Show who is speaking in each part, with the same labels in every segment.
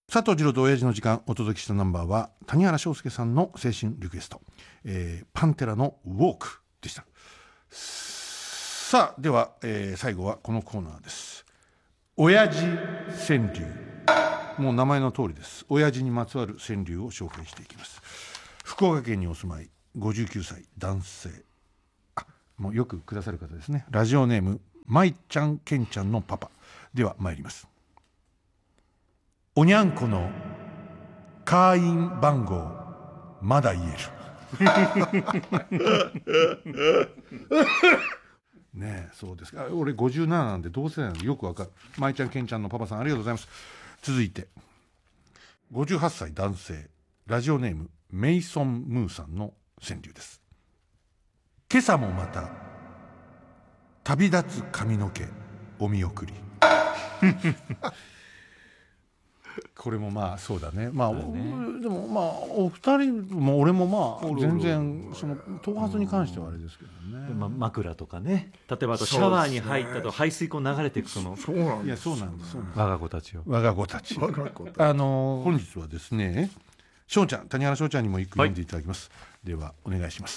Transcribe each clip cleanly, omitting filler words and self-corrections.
Speaker 1: 佐藤二郎と親父の時間、お届けしたナンバーは谷原章介さんの青春リクエスト、パンテラのウォークでした。さあでは、最後はこのコーナーです。親父川柳。もう名前の通りです。親父にまつわる川柳を紹介していきます。福岡県にお住まい59歳男性、もうよくくださる方ですね。ラジオネームまいちゃんけんちゃんのパパ。では参ります。おにゃんこの会員番号まだ言えるねえ、そうですか。俺57なんで同世代なんでよくわかる。まいちゃんけんちゃんのパパさん、ありがとうございます。続いて58歳男性、ラジオネームメイソンムーさんの川柳です。今朝もまた旅立つ髪の毛お見送りこれもまあそうだね。まあでもまあお二人も俺もまあ全然その頭髪に関してはあれですけどね。
Speaker 2: 枕とかね、例えばあとシャワーに入ったと排水口流れていくその、
Speaker 1: そうなんです。我
Speaker 2: が子たちを
Speaker 1: 本日はですね、翔ちゃん、谷原翔ちゃんにも一句読んでいただきます。ではお願いします。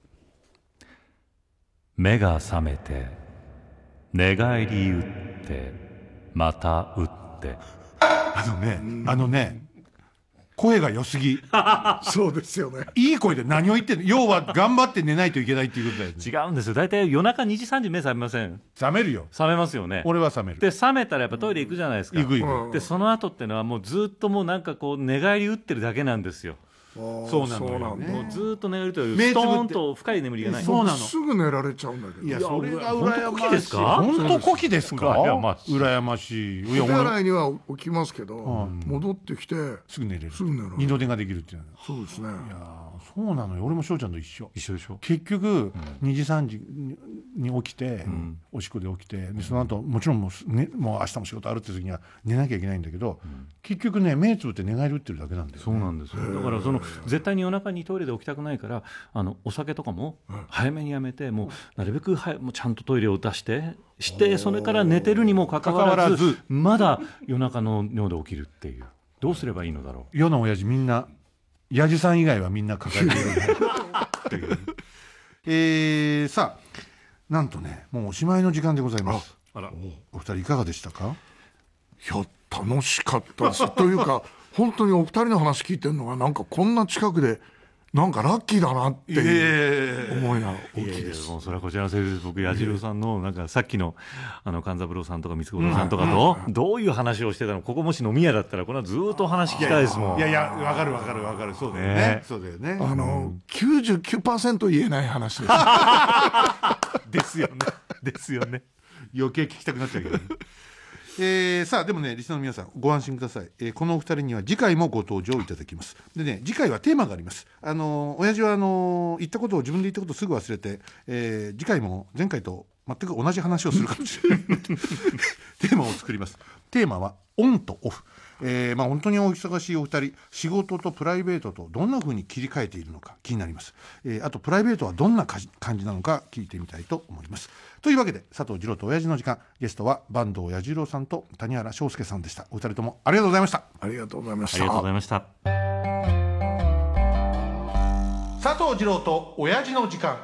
Speaker 2: 目が覚めて寝返り打ってまた打って
Speaker 1: あのね、声が良すぎ
Speaker 3: そうですよね。
Speaker 1: いい声で何を言ってんの。要は頑張って寝ないといけないっていうことだよね。
Speaker 2: 違うんですよ。大体夜中2時3時目覚めません？
Speaker 1: 覚めるよ。
Speaker 2: 覚めますよね。
Speaker 1: 俺は覚める。
Speaker 2: で覚めたらやっぱトイレ行くじゃないですか。
Speaker 1: 行く。
Speaker 2: でその後ってのはもうずっともうなんかこう寝返り打ってるだけなんですよ。
Speaker 1: そうなのよね。
Speaker 2: もうずっと寝返りというストーンと深い眠りがない。
Speaker 3: そうなの。すぐ寝られちゃうんだけど。
Speaker 1: いやそれが羨ましいですか。
Speaker 2: 本
Speaker 1: 当古希ですか。羨ましい。
Speaker 3: 手洗いには起きますけど、戻ってきて
Speaker 1: すぐ寝れる。
Speaker 3: すぐ寝る。
Speaker 1: 二度寝ができるっていうのは。
Speaker 3: そうですね。
Speaker 1: いやそうなのよ。俺も翔ちゃんと一緒
Speaker 2: でしょ。
Speaker 1: 結局2時3時に起きて、おしっこで起きて、でその後もちろんもう明日も仕事あるって時には寝なきゃいけないんだけど、結局ね目つぶって寝返り打ってるだけなんだよね。
Speaker 2: そうなんですよ。だからその絶対に夜中にトイレで起きたくないから、お酒とかも早めにやめて、もうなるべくもうちゃんとトイレを出してそれから寝てるにもかかわらずまだ夜中の尿で起きるっていう、どうすればいいのだろう。
Speaker 1: 世の親父みんな、親父さん以外はみんな抱えているさあなんとね、もうおしまいの時間でございます。お二人いかがでしたか。
Speaker 3: いや楽しかったですというか本当にお二人の話聞いてるのがなんかこんな近くでなんかラッキーだなっていう思いが大きいです。
Speaker 2: もうそれはこちらのせいです。僕彌次郎さんのなんかさっきの勘三郎さんとか三つ五郎さんとかとどういう話をしてたの、ここもし飲み屋だったらこれはずっと話聞きたいですもん。
Speaker 1: いやわかるそうだよね。そうだよね。
Speaker 3: 99% 言えない話
Speaker 1: ですですよね。余計聞きたくなっちゃうけどね。さあでもね、リスナーの皆さんご安心ください。このお二人には次回もご登場いただきます。でね、次回はテーマがあります。親父は言ったことを自分で言ったことをすぐ忘れて、次回も前回と全く同じ話をするかもしれないテーマを作ります。テーマはオンとオフ。本当にお忙しいお二人、仕事とプライベートとどんな風に切り替えているのか気になります。あとプライベートはどんな感じなのか聞いてみたいと思います。というわけで佐藤二郎と親父の時間、ゲストは坂東彌十郎さんと谷原章介さんでした。お二人ともありがとうございました。
Speaker 3: ありがとうございました。
Speaker 2: ありがとうございました。
Speaker 1: 佐藤二郎と親父の時間。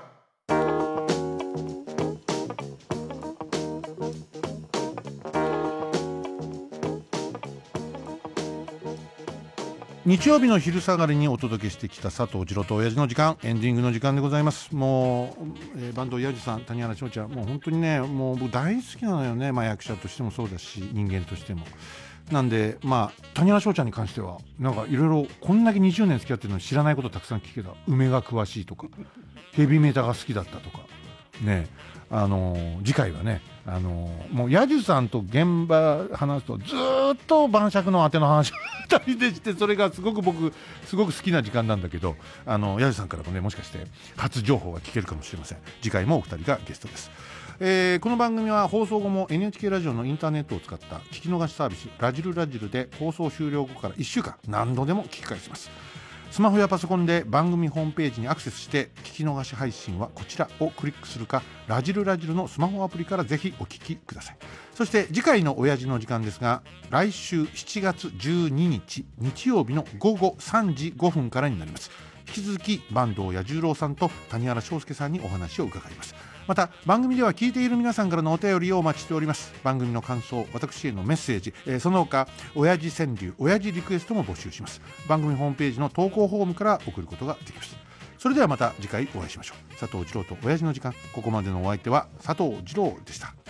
Speaker 1: 日曜日の昼下がりにお届けしてきた佐藤二郎と親父の時間、エンディングの時間でございます。もう、坂東彌十さん、谷原章ちゃん、もう本当にね、もう僕大好きなのよね。役者としてもそうだし人間としても。なんで谷原章ちゃんに関してはなんかいろいろこんだけ20年付き合ってるのに知らないことたくさん聞けた。梅が詳しいとかヘビメタが好きだったとかね。次回はね、もう彌十さんと現場話すとずっと晩酌のあての話を2人でして、それがすごく僕すごく好きな時間なんだけど、彌十さんからもね、もしかして初情報が聞けるかもしれません。次回もお二人がゲストです。この番組は放送後も NHK ラジオのインターネットを使った聞き逃しサービスラジルで放送終了後から1週間何度でも聞き返します。 スマホやパソコンで番組ホームページにアクセスして聞き逃し配信はこちらをクリックするか、ラジルラジルのスマホアプリからぜひお聞きください。そして次回の親父の時間ですが、来週7月12日日曜日の午後3時5分からになります。引き続き坂東彌十郎さんと谷原章介さんにお話を伺います。また番組では聞いている皆さんからのお便りをお待ちしております。番組の感想、私へのメッセージ、その他親父川柳、親父リクエストも募集します。番組ホームページの投稿フォームから送ることができます。それではまた次回お会いしましょう。佐藤二郎と親父の時間、ここまでのお相手は佐藤二郎でした。